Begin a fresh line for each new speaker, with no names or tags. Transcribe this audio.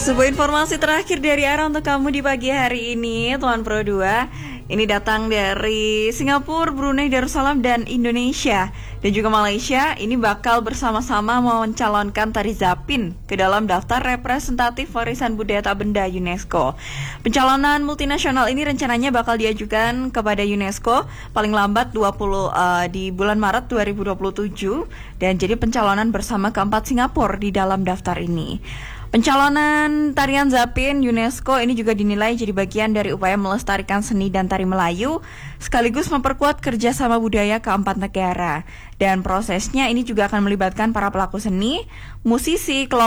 Sebuah informasi terakhir dari Ara untuk kamu di pagi hari ini, Tuan Pro 2. Ini datang dari Singapura, Brunei Darussalam, dan Indonesia. Dan juga Malaysia, ini bakal bersama-sama mencalonkan Tari Zapin ke dalam daftar representatif warisan budaya tak benda UNESCO. Pencalonan multinasional ini rencananya bakal diajukan kepada UNESCO paling lambat di bulan Maret 2027. Dan jadi pencalonan bersama keempat Singapura di dalam daftar ini. Pencalonan tarian Zapin UNESCO ini juga dinilai jadi bagian dari upaya melestarikan seni dan tari Melayu, sekaligus memperkuat kerjasama budaya keempat negara. Dan prosesnya ini juga akan melibatkan para pelaku seni, musisi, kelompok